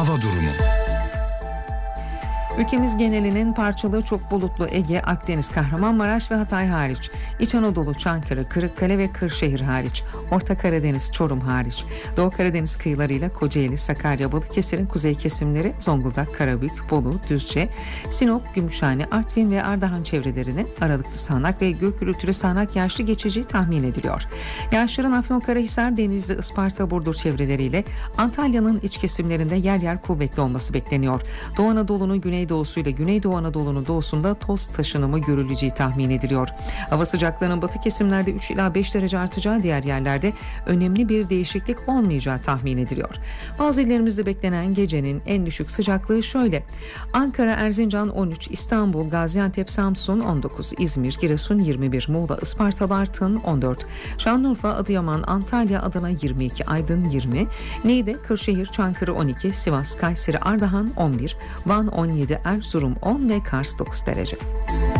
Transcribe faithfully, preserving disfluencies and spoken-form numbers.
Hava durumu. Ülkemiz genelinin parçalı çok bulutlu Ege, Akdeniz, Kahramanmaraş ve Hatay hariç, İç Anadolu, Çankırı, Kırıkkale ve Kırşehir hariç, Orta Karadeniz, Çorum hariç, Doğu Karadeniz kıyılarıyla Kocaeli, Sakarya, Balıkesir'in kuzey kesimleri, Zonguldak, Karabük, Bolu, Düzce, Sinop, Gümüşhane, Artvin ve Ardahan çevrelerinin aralıklı sağanak ve gök gürültülü sağanak yağışlı geçeceği tahmin ediliyor. Yağışların Afyonkarahisar, Denizli, Isparta, Burdur çevreleriyle Antalya'nın iç kesimlerinde yer yer kuvvetli olması bekleniyor. Doğu Anadolu'nun güney doğusuyla Güneydoğu Anadolu'nun doğusunda toz taşınımı görüleceği tahmin ediliyor. Hava sıcaklığının batı kesimlerde üç ila beş derece artacağı, diğer yerlerde önemli bir değişiklik olmayacağı tahmin ediliyor. Bazı illerimizde beklenen gecenin en düşük sıcaklığı şöyle: Ankara, Erzincan on üç, İstanbul, Gaziantep, Samsun on dokuz, İzmir, Giresun yirmi bir, Muğla, Isparta, Bartın on dört, Şanlıurfa, Adıyaman, Antalya, Adana yirmi iki, Aydın yirmi, Niğde, Kırşehir, Çankırı on iki, Sivas, Kayseri, Ardahan on bir, Van on yedi, Erzurum on ve Kars dokuz derece.